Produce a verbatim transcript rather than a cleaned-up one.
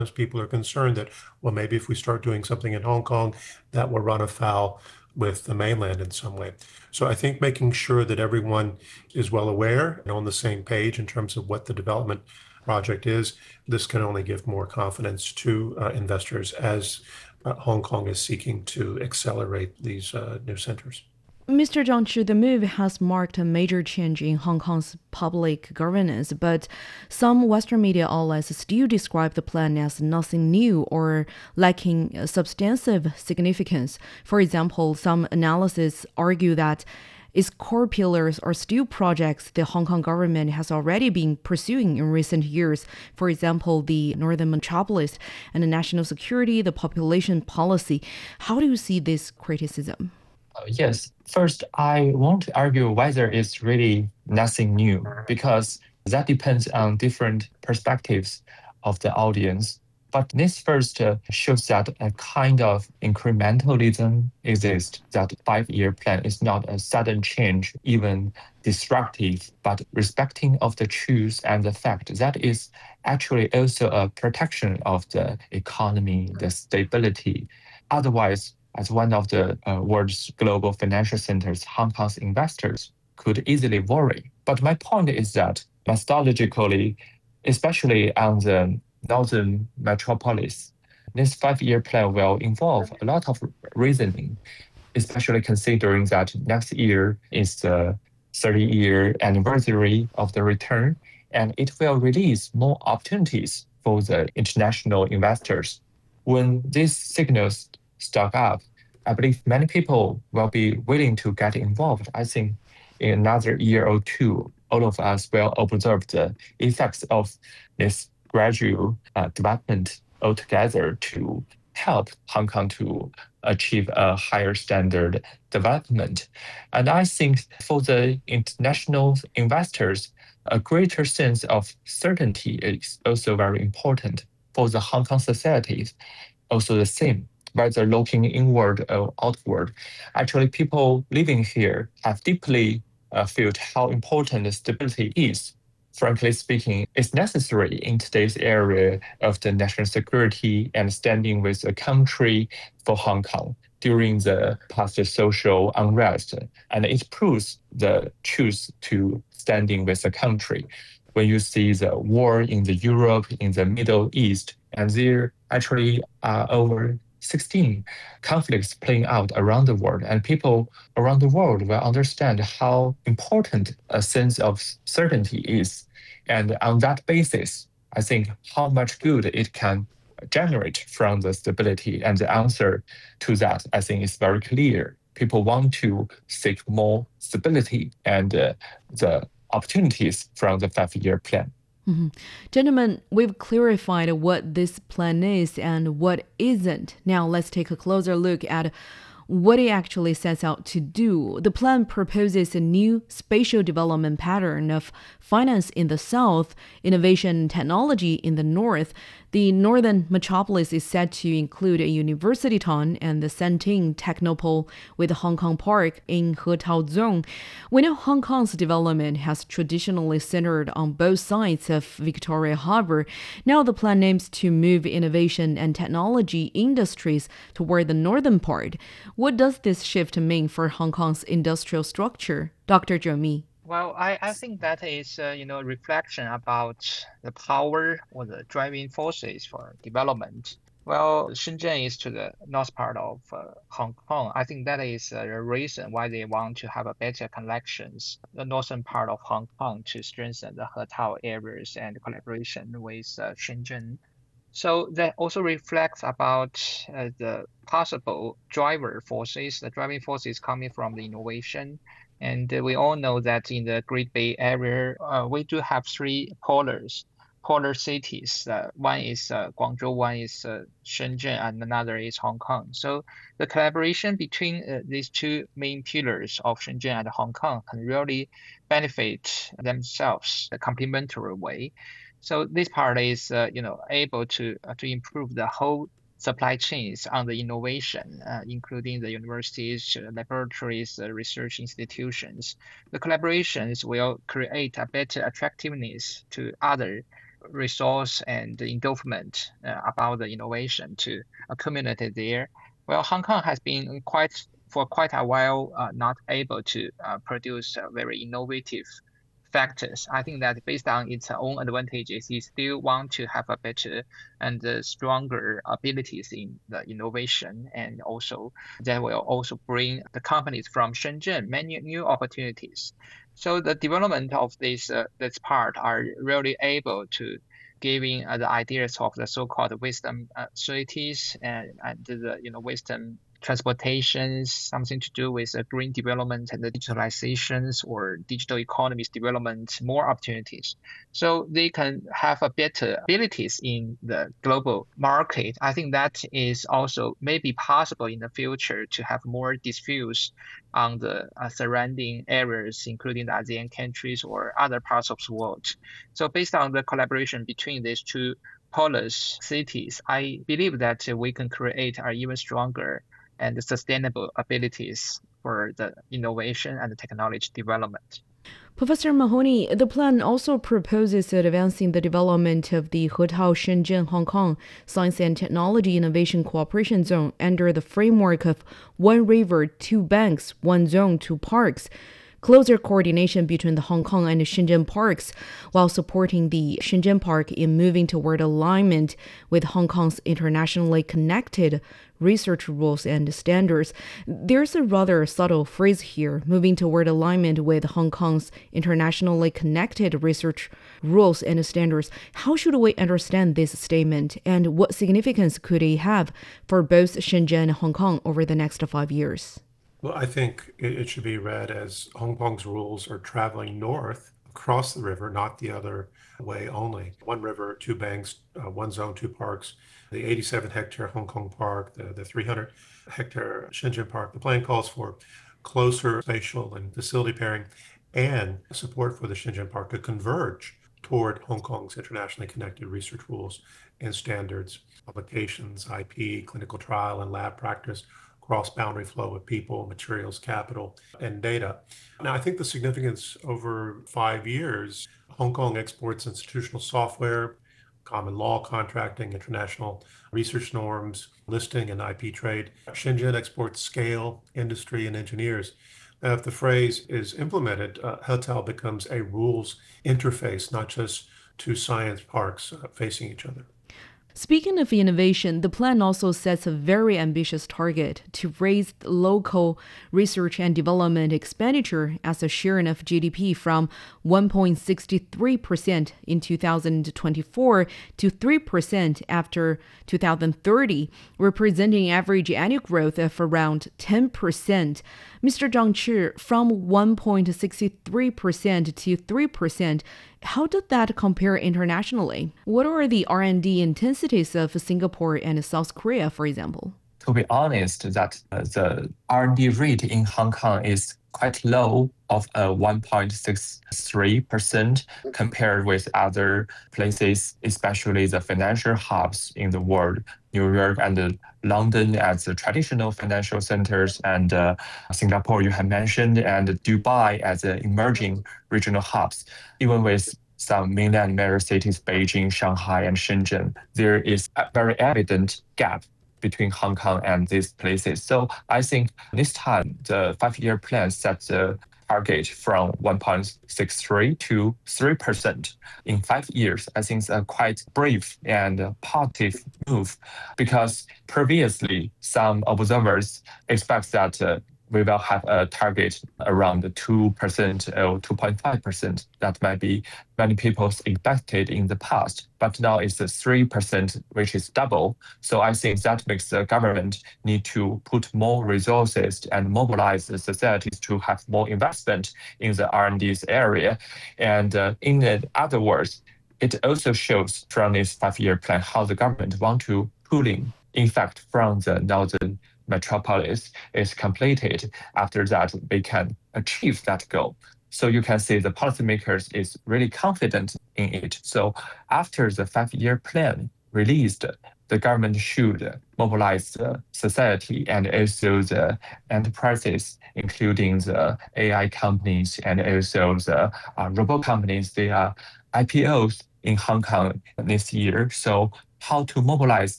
people are concerned that, well, maybe if we start doing something in Hong Kong, that will run afoul with the mainland in some way. So I think making sure that everyone is well aware and on the same page in terms of what the development project is, this can only give more confidence to uh, investors as uh, Hong Kong is seeking to accelerate these uh, new centers. Mister Zhang Chu, the move has marked a major change in Hong Kong's public governance, but some Western media outlets still describe the plan as nothing new or lacking substantive significance. For example, some analysts argue that its core pillars are still projects the Hong Kong government has already been pursuing in recent years. For example, the Northern Metropolis and the national security, the population policy. How do you see this criticism? Uh, yes. First, I want to argue whether it's really nothing new because that depends on different perspectives of the audience. But this first uh, shows that a kind of incrementalism exists, that five-year plan is not a sudden change, even disruptive, but respecting of the truth and the fact that is actually also a protection of the economy, the stability. Otherwise, as one of the uh, world's global financial centers, Hong Kong's investors could easily worry. But my point is that methodologically, especially on the northern metropolis, this five-year plan will involve a lot of reasoning, especially considering that next year is the thirty-year anniversary of the return, and it will release more opportunities for the international investors. When these signals stock up, I believe many people will be willing to get involved. I think in another year or two, all of us will observe the effects of this gradual uh, development altogether to help Hong Kong to achieve a higher standard development. And I think for the international investors, a greater sense of certainty is also very important. For the Hong Kong society, also the same, whether looking inward or outward. Actually, people living here have deeply uh, felt how important the stability is. Frankly speaking, it's necessary in today's area of the national security and standing with the country for Hong Kong during the past social unrest. And it proves the truth to standing with the country. When you see the war in the Europe, in the Middle East, and there actually are over sixteen conflicts playing out around the world, and people around the world will understand how important a sense of certainty is. And on that basis, I think how much good it can generate from the stability, and the answer to that, I think, is very clear. People want to seek more stability and uh, the opportunities from the five-year plan. Mm-hmm. Gentlemen, we've clarified what this plan is and what isn't. Now let's take a closer look at what it actually sets out to do. The plan proposes a new spatial development pattern of finance in the south, innovation and technology in the north. The northern metropolis is set to include a university town and the Santing Technopole with Hong Kong Park in Hetao Zone. We know Hong Kong's development has traditionally centered on both sides of Victoria Harbour. Now the plan aims to move innovation and technology industries toward the northern part. What does this shift mean for Hong Kong's industrial structure? Doctor Zhou Mi. Well, I, I think that is, uh, you know, a reflection about the power or the driving forces for development. Well, Shenzhen is to the north part of uh, Hong Kong. I think that is uh, the reason why they want to have a better connections, the northern part of Hong Kong to strengthen the Hetao areas and collaboration with uh, Shenzhen. So that also reflects about uh, the possible driver forces, the driving forces coming from the innovation. And uh, we all know that in the Great Bay Area, uh, we do have three polars, polar cities. Uh, one is uh, Guangzhou, one is uh, Shenzhen, and another is Hong Kong. So the collaboration between uh, these two main pillars of Shenzhen and Hong Kong can really benefit themselves in a complementary way. So this part is, uh, you know, able to uh, to improve the whole supply chains on the innovation, uh, including the universities, uh, laboratories, uh, research institutions. The collaborations will create a better attractiveness to other resource and endowment uh, about the innovation to accumulate there. Well, Hong Kong has been quite for quite a while uh, not able to uh, produce uh, very innovative factors. I think that based on its own advantages, it still want to have a better and uh, stronger abilities in the innovation, and also that will also bring the companies from Shenzhen many new opportunities. So the development of this uh, this part are really able to giving uh, the ideas of the so-called wisdom uh, cities and, and the you know wisdom transportation, something to do with uh, green development and the digitalizations or digital economies development, more opportunities. So they can have a better abilities in the global market. I think that is also maybe possible in the future to have more disputes on the uh, surrounding areas, including the ASEAN countries or other parts of the world. So based on the collaboration between these two polis cities, I believe that we can create an even stronger and sustainable abilities for the innovation and the technology development. Professor Mahoney, the plan also proposes advancing the development of the Hetao Shenzhen Hong Kong Science and Technology Innovation Cooperation Zone under the framework of One River, Two Banks, One Zone, Two Parks, closer coordination between the Hong Kong and Shenzhen parks, while supporting the Shenzhen park in moving toward alignment with Hong Kong's internationally connected research rules and standards. There's a rather subtle phrase here, moving toward alignment with Hong Kong's internationally connected research rules and standards. How should we understand this statement, and what significance could it have for both Shenzhen and Hong Kong over the next five years? Well, I think it, it should be read as Hong Kong's rules are traveling north across the river, not the other way only. One river, two banks, uh, one zone, two parks. The eighty-seven hectare Hong Kong park, the, the three hundred hectare Shenzhen park. The plan calls for closer spatial and facility pairing and support for the Shenzhen park to converge toward Hong Kong's internationally connected research rules and standards, publications, I P, clinical trial, and lab practice, cross-boundary flow of people, materials, capital, and data. Now, I think the significance over five years, Hong Kong exports institutional software, common law contracting, international research norms, listing, and I P trade. Shenzhen exports scale, industry, and engineers. Now, if the phrase is implemented, uh, Hetao becomes a rules interface, not just two science parks uh, facing each other. Speaking of innovation, the plan also sets a very ambitious target to raise local research and development expenditure as a share of G D P from one point six three percent in two thousand twenty-four to three percent after two thousand thirty, representing average annual growth of around ten percent. Mister Zhang Chi, from one point six three percent to three percent, how did that compare internationally? What are the R and D intensities of Singapore and South Korea, for example? To be honest, that uh, the R and D rate in Hong Kong is quite low, of uh, one point six three percent compared with other places, especially the financial hubs in the world, New York and uh, London as the traditional financial centers, and uh, Singapore you have mentioned, and Dubai as the emerging regional hubs. Even with some mainland major cities, Beijing, Shanghai, and Shenzhen, there is a very evident gap between Hong Kong and these places. So I think this time the five-year plan sets the target from one point six three to three percent in five years. I think it's a quite brave and positive move, because previously some observers expect that uh, we will have a target around two percent or two point five percent. That might be many people expected in the past, but now it's three percent, which is double. So I think that makes the government need to put more resources and mobilize the societies to have more investment in the R and D's area. And uh, in other words, it also shows from this five-year plan how the government want to pull in, in fact, from the northern metropolis is completed. After that, they can achieve that goal. So you can see the policymakers is really confident in it. So after the five-year plan released, the government should mobilize the society and also the enterprises, including the A I companies and also the uh, robot companies. They are I P Os in Hong Kong this year. So how to mobilize